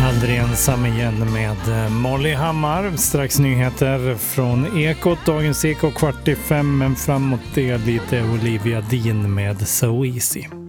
Aldrig ensam igen med Molly Hammar. Strax nyheter från Ekot, Dagens Eko 4:45, men framåt det lite Olivia Dean med So Easy.